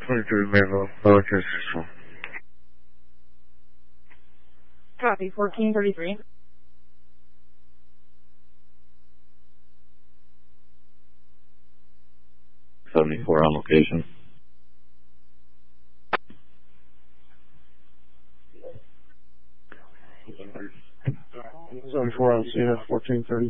23 Maple, Pelican 61. Copy, 1433. On location. 74 on CF 1430.